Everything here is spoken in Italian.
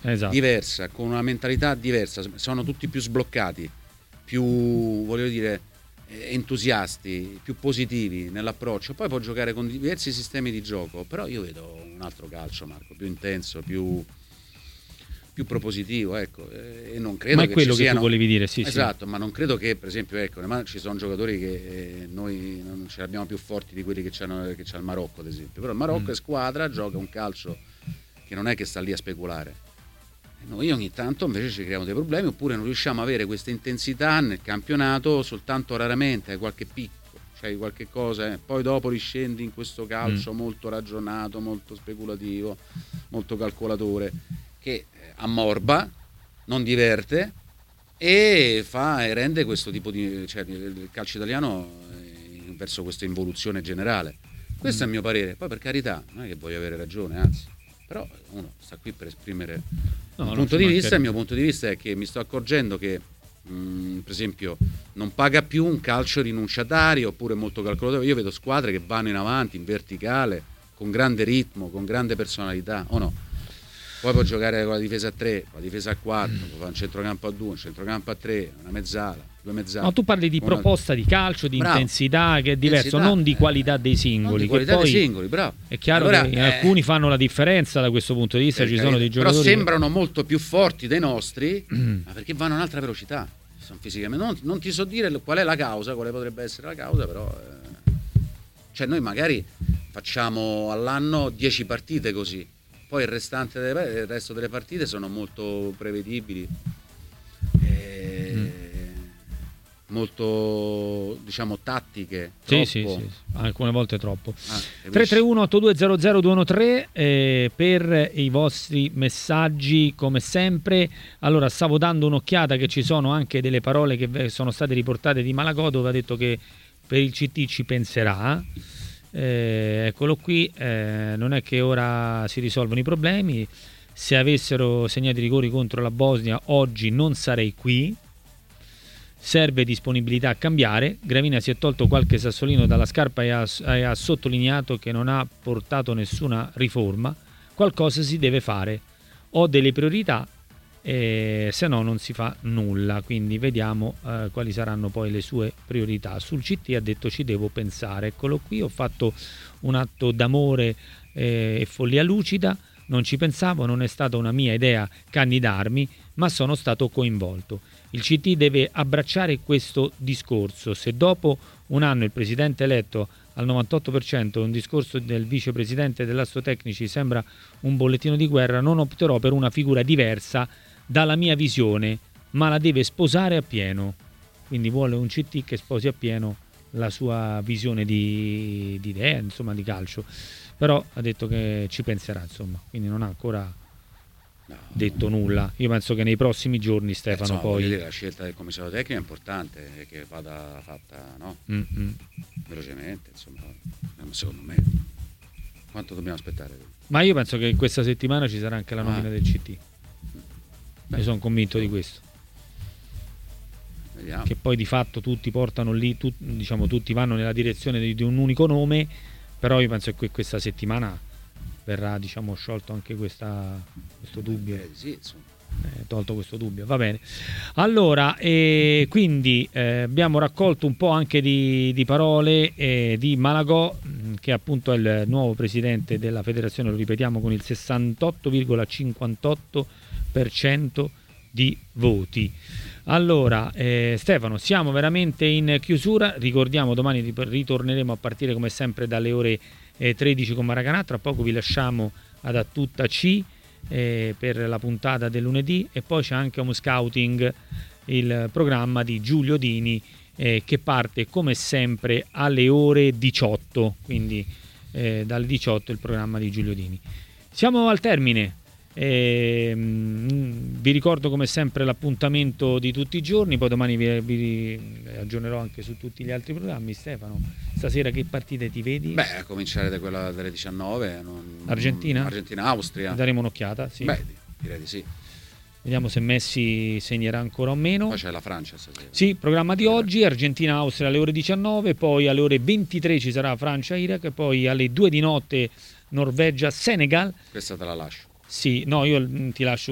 diversa, con una mentalità diversa, sono tutti più sbloccati, più, voglio dire, entusiasti, più positivi nell'approccio. Poi può giocare con diversi sistemi di gioco, però io vedo un altro calcio, Marco, più intenso, più propositivo, ecco, e non credo ma è che quello ci che siano... tu volevi dire, sì, esatto, ma non credo che, per esempio, ecco, ci sono giocatori che noi non ce li abbiamo più forti di quelli che c'ha il Marocco, ad esempio, però il Marocco è squadra, gioca un calcio che non è che sta lì a speculare. E noi ogni tanto invece ci creiamo dei problemi, oppure non riusciamo a avere questa intensità nel campionato, soltanto raramente, qualche picco, cioè qualche cosa, poi dopo riscendi in questo calcio molto ragionato, molto speculativo, molto calcolatore, che ammorba, non diverte e rende questo tipo di, cioè il calcio italiano verso questa involuzione generale. Questo è il mio parere. Poi, per carità, non è che voglio avere ragione, anzi, però uno sta qui per esprimere un punto di vista. Il mio punto di vista è che mi sto accorgendo che per esempio non paga più un calcio rinunciatario oppure molto calcolatore. Io vedo squadre che vanno in avanti in verticale con grande ritmo, con grande personalità, o no? Poi può giocare con la difesa a 3, con la difesa a 4, può fare un centrocampo a 2, un centrocampo a 3, una mezzala, due mezzali. No, tu parli di proposta di calcio, di intensità, che è diverso, non di qualità dei singoli. Non di qualità dei singoli, bravo. È chiaro che alcuni fanno la differenza da questo punto di vista, ci sono dei giocatori... Però sembrano molto più forti dei nostri, ma perché vanno a un'altra velocità, sono fisicamente. Non ti so dire qual è la causa, quale potrebbe essere la causa, però... Cioè noi magari facciamo all'anno 10 partite così, poi il resto delle partite sono molto prevedibili, molto, diciamo, tattiche. Sì, alcune volte troppo. 331-8200-213 per i vostri messaggi, come sempre. Allora, stavo dando un'occhiata che ci sono anche delle parole che sono state riportate di Malagò, dove ha detto che per il CT ci penserà. Eccolo qui, non è che ora si risolvono i problemi. Se avessero segnato i rigori contro la Bosnia oggi non sarei qui. Serve disponibilità a cambiare. Gravina si è tolto qualche sassolino dalla scarpa e ha sottolineato che non ha portato nessuna riforma. Qualcosa si deve fare, ho delle priorità, se no non si fa nulla. Quindi vediamo quali saranno poi le sue priorità. Sul CT ha detto ci devo pensare. Eccolo qui, ho fatto un atto d'amore e follia lucida, non ci pensavo, non è stata una mia idea candidarmi, ma sono stato coinvolto. Il CT deve abbracciare questo discorso. Se dopo un anno il presidente eletto al 98% un discorso del vicepresidente dell'Astrotecnici sembra un bollettino di guerra, non opterò per una figura diversa dalla mia visione, ma la deve sposare appieno. Quindi vuole un CT che sposi appieno la sua visione di idea, insomma, di calcio. Però ha detto che ci penserà, insomma, quindi non ha ancora detto nulla. Io penso che nei prossimi giorni, Stefano, poi la scelta del commissario tecnico è importante e che vada fatta, no? Velocemente, insomma, secondo me. Quanto dobbiamo aspettare? Ma io penso che questa settimana ci sarà anche la nomina del CT. Io sono convinto di questo. Vediamo. Che poi di fatto tutti portano lì, diciamo tutti vanno nella direzione di un unico nome, però io penso che questa settimana verrà, diciamo, sciolto anche questo dubbio. Sì, tolto questo dubbio, va bene. Allora, quindi abbiamo raccolto un po' anche di parole di Malagò, che appunto è il nuovo presidente della federazione, lo ripetiamo, con il 68,58% di voti. Allora, Stefano, siamo veramente in chiusura. Ricordiamo, domani ritorneremo a partire come sempre dalle ore 13 con Maracanã. Tra poco vi lasciamo ad A Tutta C per la puntata del lunedì, e poi c'è anche Home Scouting, il programma di Giulio Dini, che parte come sempre alle ore 18, quindi dalle 18 il programma di Giulio Dini. Siamo al termine. Vi ricordo come sempre l'appuntamento di tutti i giorni, poi domani vi aggiornerò anche su tutti gli altri programmi. Stefano, stasera che partite ti vedi? Beh, a cominciare da quella delle 19. Argentina-Austria. Daremo un'occhiata, sì. Beh, direi di sì. Vediamo se Messi segnerà ancora o meno. Poi c'è la Francia stasera. Sì, programma di oggi: Argentina-Austria alle ore 19, poi alle ore 23 ci sarà Francia-Iraq, poi alle 2 di notte Norvegia-Senegal. Questa te la lascio. Sì, no, io ti lascio